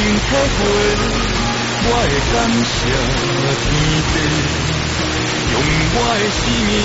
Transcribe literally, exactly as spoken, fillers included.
经体会，我会感谢天地，用我的生命